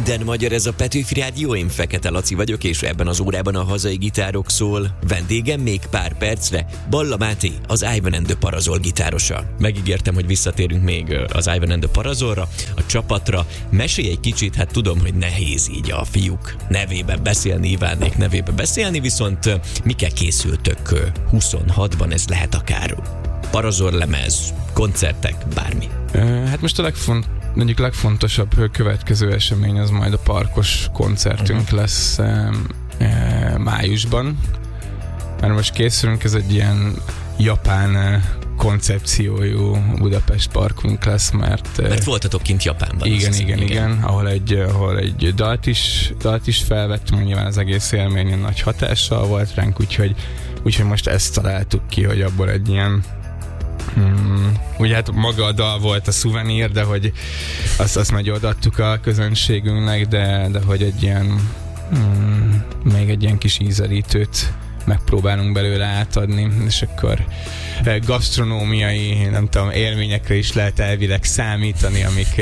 Minden magyar, ez a Petőfi Rádió, én Fekete Laci vagyok, és ebben az órában a hazai gitárok szól. Vendégem még pár percre Balla Máté, az Ivan and the Parazol gitárosa. Megígértem, hogy visszatérünk még az Ivan and the Parazolra, a csapatra. Mesélj egy kicsit, hát tudom, hogy nehéz így a fiúk nevében beszélni, Ivánék nevében beszélni, viszont mikkel készültök 26-ban, ez lehet akár Parazol lemez, koncertek, bármi. Hát most egyik legfontosabb következő esemény az majd a parkos koncertünk lesz májusban. Mert most készülünk, ez egy ilyen japán koncepciójú Budapest parkunk lesz, mert voltatok kint Japánban. Igen. Ahol egy dalt is felvettünk, nyilván az egész élmény nagy hatással volt ránk, úgyhogy most ezt találtuk ki, hogy abból egy ilyen ugye hát maga a dal volt a szuvenír, de hogy azt megoldattuk a közönségünknek, de hogy egy ilyen még egy ilyen kis ízelítőt megpróbálunk belőle átadni, és akkor gasztronómiai, nem tudom, élményekre is lehet elvileg számítani,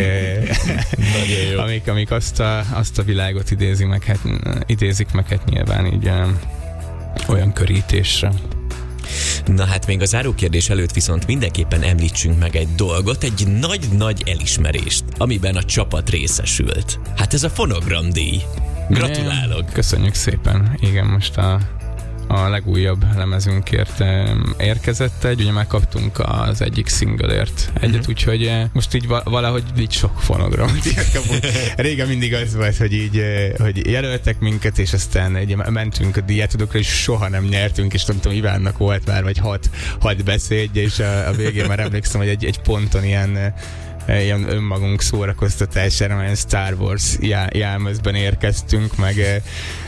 amik azt a világot idézik meg, hát nyilván így olyan körítésre. Na hát még a zárókérdés előtt viszont mindenképpen említsünk meg egy dolgot, egy nagy-nagy elismerést, amiben a csapat részesült. Hát ez a fonogramdíj. Gratulálok! Köszönjük szépen. Igen, most a legújabb lemezünkért érkezett ugye megkaptunk az egyik singleért egyet, úgyhogy most így valahogy így sok fonogramdíjat kapunk. Régen mindig az volt, hogy jelöltek minket, és aztán mentünk a díjátadókra, és soha nem nyertünk, és nem tudom, Ivánnak volt már vagy 6 beszédje, és a végén már emlékszem, hogy egy ponton ilyen önmagunk szórakoztatására, olyan Star Wars jelmezben érkeztünk, meg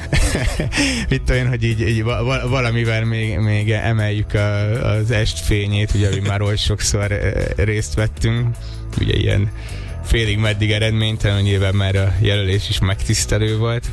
mit tudom, hogy így valamivel még emeljük az estfényét, ugye, ami már oly sokszor részt vettünk, ugye ilyen félig meddig eredménytelen, nyilván már a jelölés is megtisztelő volt,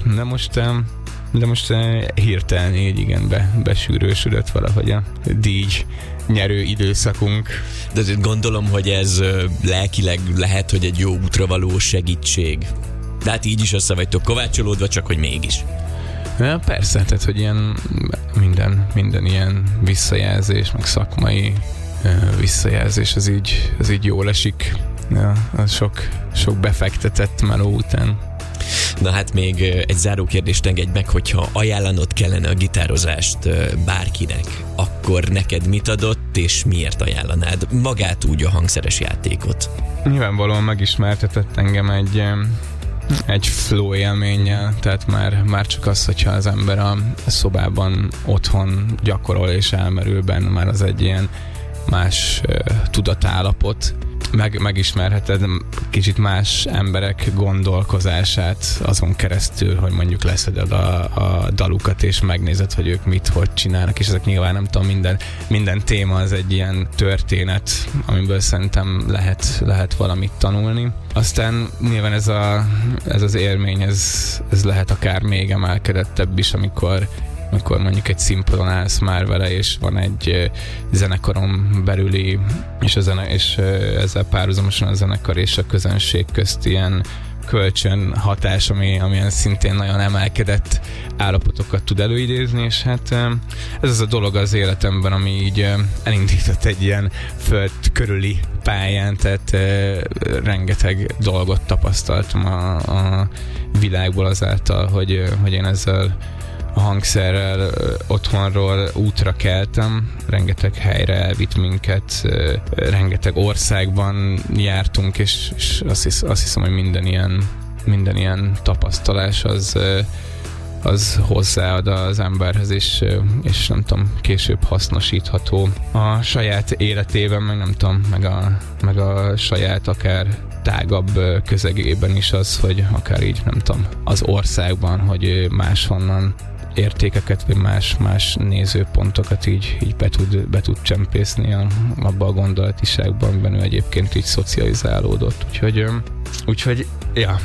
de most hirtelen így igen besűrősödött valahogy a díj nyerő időszakunk. De gondolom, hogy ez lelkileg lehet, hogy egy jó útra való segítség. De hát így is össze vagytok kovácsolódva, csak hogy mégis. Ja, persze, tehát hogy ilyen minden ilyen visszajelzés, meg szakmai visszajelzés, az így jól esik. Ja, az sok befektetett meló után. Na hát még egy záró kérdést engedj meg, hogyha ajánlanod kellene a gitározást bárkinek, akkor neked mit adott, és miért ajánlanád magát úgy a hangszeres játékot? Nyilvánvalóan megismertetett engem egy flow élménnyel, tehát már csak az, hogyha az ember a szobában otthon gyakorol és elmerül benne, már az egy ilyen más tudatállapot. Megismerheted kicsit más emberek gondolkozását azon keresztül, hogy mondjuk leszeded a dalukat, és megnézed, hogy ők hogy csinálnak, és ezek nyilván nem tudom, minden téma az egy ilyen történet, amiből szerintem lehet valamit tanulni. Aztán nyilván ez az élmény, ez lehet akár még emelkedettebb is, amikor mondjuk egy színpadon állsz már vele, és van egy zenekaron belüli, és ezzel párhuzamosan a zenekar és a közönség közt ilyen kölcsönhatás, amilyen szintén nagyon emelkedett állapotokat tud előidézni, és hát ez az a dolog az életemben, ami így elindított egy ilyen föld körüli pályán, tehát rengeteg dolgot tapasztaltam a világból azáltal, hogy én ezzel a hangszerrel otthonról útra keltem, rengeteg helyre elvitt minket, rengeteg országban jártunk, és azt hiszem, hogy minden ilyen tapasztalás az hozzáad az emberhez, és nem tudom, később hasznosítható a saját életében, meg nem tudom, meg a saját akár tágabb közegében is az, hogy akár így, nem tudom, az országban, hogy máshonnan értékeket, vagy más nézőpontokat így be tud csempészni abba a gondolatiságban, amiben ő egyébként így szocializálódott. Úgyhogy ja,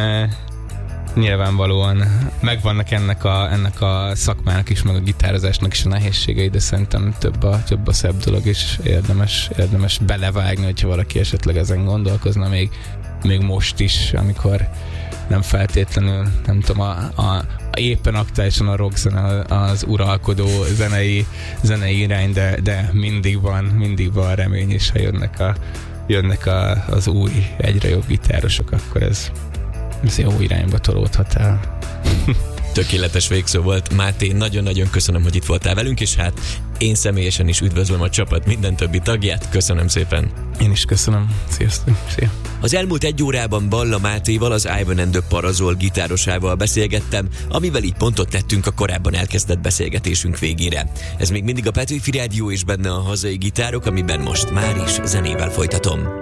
nyilvánvalóan megvannak ennek a szakmának is, meg a gitározásnak is a nehézségei, de szerintem több a szebb dolog, és érdemes belevágni, hogyha valaki esetleg ezen gondolkozna még még most is, amikor nem feltétlenül, nem tudom, éppen aktuálisan a rock zene az uralkodó zenei irány, de mindig van remény, és ha jönnek az új, egyre jobb gitárosok, akkor ez jó irányba tolódhat el. Tökéletes végszó volt. Máté, nagyon-nagyon köszönöm, hogy itt voltál velünk, és hát én személyesen is üdvözlöm a csapat minden többi tagját. Köszönöm szépen. Én is köszönöm. Sziasztok. Szia. Az elmúlt 1 órában Balla Mátéval, az Ivan and the Parazol gitárosával beszélgettem, amivel így pontot tettünk a korábban elkezdett beszélgetésünk végére. Ez még mindig a Petőfi Rádió, és benne a hazai gitárok, amiben most már is zenével folytatom.